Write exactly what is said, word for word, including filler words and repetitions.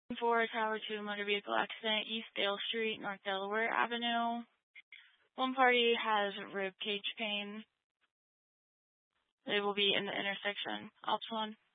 For Tower two motor vehicle accident, East Dale Street, North Delaware Avenue. One party has rib cage pain. They will be in the intersection. Ops one.